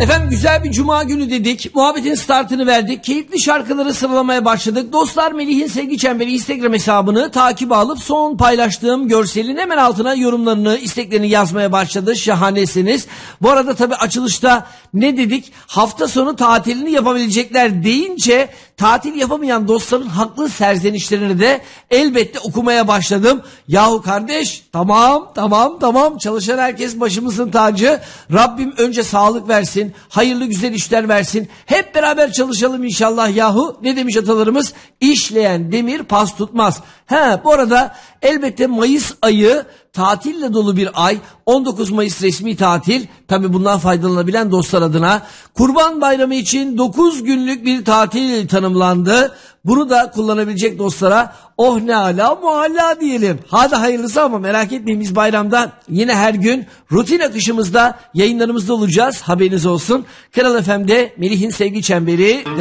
Efendim güzel bir cuma günü dedik. Muhabbetin startını verdik. Keyifli şarkıları sıralamaya başladık. Dostlar, Melih'in Sevgi Çemberi Instagram hesabını takip alıp son paylaştığım görselin hemen altına yorumlarını, isteklerini yazmaya başladı. Şahanesiniz. Bu arada tabii açılışta ne dedik? Hafta sonu tatilini yapabilecekler deyince tatil yapamayan dostların haklı serzenişlerini de elbette okumaya başladım. Yahu kardeş, tamam çalışan herkes başımızın tacı. Rabbim önce sağlık versin, hayırlı güzel işler versin. Hep beraber çalışalım inşallah yahu. Ne demiş atalarımız? İşleyen demir pas tutmaz. Bu arada elbette Mayıs ayı tatille dolu bir ay. 19 Mayıs resmi tatil. Tabi bundan faydalanabilen dostlar adına Kurban Bayramı için 9 günlük bir tatil tanımlandı. Bunu da kullanabilecek dostlara oh ne ala mualla diyelim. Hadi hayırlısı, ama merak etmeyin, biz bayramda yine her gün rutin akışımızda yayınlarımızda olacağız. Haberiniz olsun. Kral FM'de Melih'in Sevgi Çemberi